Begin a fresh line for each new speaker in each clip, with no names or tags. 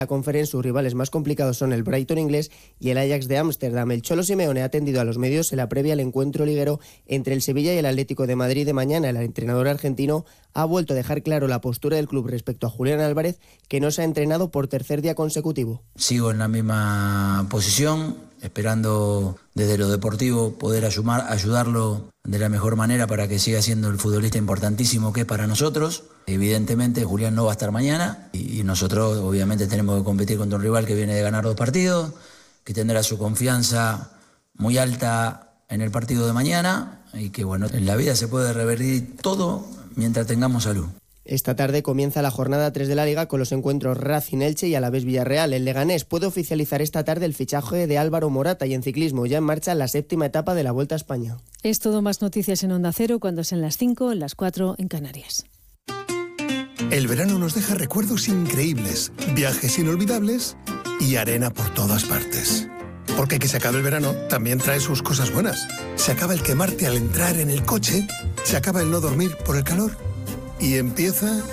La Conference, sus rivales más complicados son el Brighton inglés y el Ajax de Ámsterdam. El Cholo Simeone ha atendido a los medios en la previa al encuentro liguero entre el Sevilla y el Atlético de Madrid de mañana. El entrenador argentino ha vuelto a dejar claro la postura del club respecto a Julián Álvarez, que no se ha entrenado por tercer día consecutivo.
Sigo en la misma posición, esperando desde lo deportivo poder ayudarlo de la mejor manera para que siga siendo el futbolista importantísimo que es para nosotros. Evidentemente Julián no va a estar mañana y nosotros obviamente tenemos que competir contra un rival que viene de ganar 2 partidos, que tendrá su confianza muy alta en el partido de mañana y que bueno, en la vida se puede revertir todo mientras tengamos salud.
Esta tarde comienza la jornada 3 de la Liga con los encuentros Racing-Elche y Alavés Villarreal. El Leganés puede oficializar esta tarde el fichaje de Álvaro Morata y en ciclismo ya en marcha la 7ª etapa de la Vuelta a España.
Es todo, más noticias en Onda Cero cuando sean las 5, las 4 en Canarias.
El verano nos deja recuerdos increíbles, viajes inolvidables y arena por todas partes. Porque que se acabe el verano también trae sus cosas buenas. Se acaba el quemarte al entrar en el coche, se acaba el no dormir por el calor y empieza...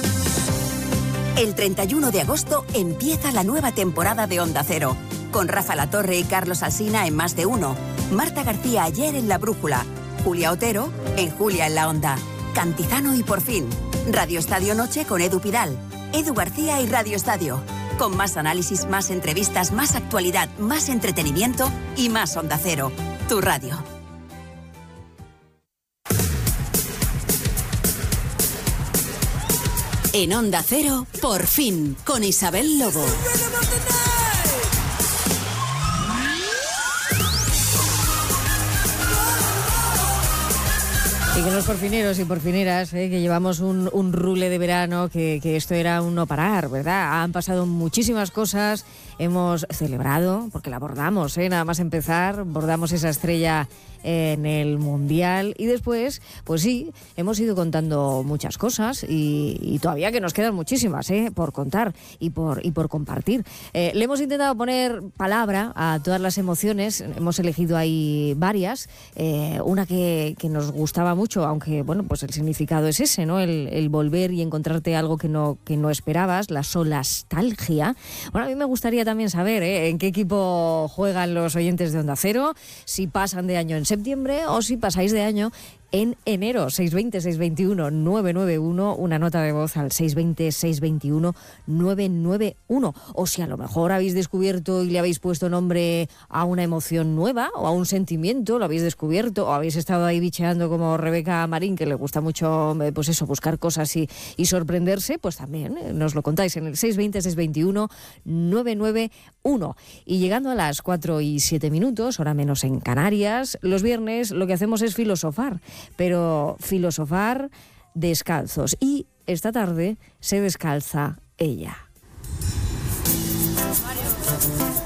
El 31 de agosto empieza la nueva temporada de Onda Cero, con Rafa Latorre y Carlos Alsina en Más de Uno, Marta García ayer en La Brújula, Julia Otero en Julia en la Onda, Cantizano y Por Fin, Radio Estadio Noche con Edu Pidal, Edu García y Radio Estadio, con más análisis, más entrevistas, más actualidad, más entretenimiento y más Onda Cero, tu radio. En Onda Cero, Por Fin, con Isabel Lobo.
Y que los porfineros y porfineras, que llevamos un rule de verano, que esto era un no parar, ¿verdad? Han pasado muchísimas cosas, hemos celebrado, porque la bordamos, nada más empezar, bordamos esa estrella en el Mundial y después, pues sí, hemos ido contando muchas cosas y todavía que nos quedan muchísimas por contar y por compartir. Le hemos intentado poner palabra a todas las emociones, hemos elegido ahí varias, una que nos gustaba mucho, aunque bueno, pues el significado es ese, ¿no? El volver y encontrarte algo que no esperabas, la solastalgia. Bueno, a mí me gustaría también saber en qué equipo juegan los oyentes de Onda Cero, si pasan de año en septiembre o si pasáis de año en enero. 620-621-991, una nota de voz al 620-621-991. O si a lo mejor habéis descubierto y le habéis puesto nombre a una emoción nueva o a un sentimiento, lo habéis descubierto, o habéis estado ahí bicheando como Rebeca Marín, que le gusta mucho pues eso, buscar cosas y sorprenderse, pues también nos lo contáis en el 620-621-991. Y llegando a las 4:07, hora menos en Canarias, los viernes lo que hacemos es filosofar, pero filosofar descalzos. Y esta tarde se descalza ella.